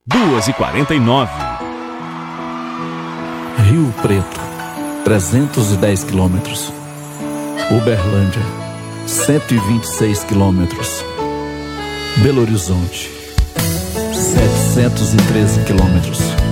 2h49. Rio Preto, 310 quilômetros. Uberlândia, 126 quilômetros. Belo Horizonte, 713 quilômetros.